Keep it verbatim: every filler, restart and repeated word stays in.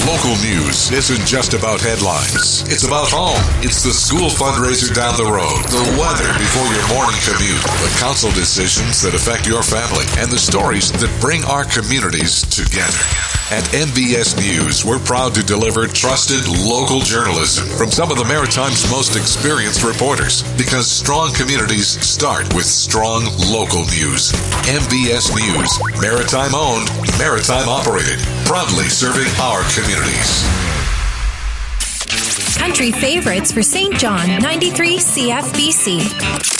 Local news isn't just about headlines. It's about home. It's the school fundraiser down the road, the weather before your morning commute, the council decisions that affect your family, and the stories that bring our communities together. At M B S News, we're proud to deliver trusted local journalism from some of the Maritime's most experienced reporters, because strong communities start with strong local news. M B S News, Maritime owned, Maritime operated, proudly serving our communities. Country favorites for Saint John, ninety-three C F B C.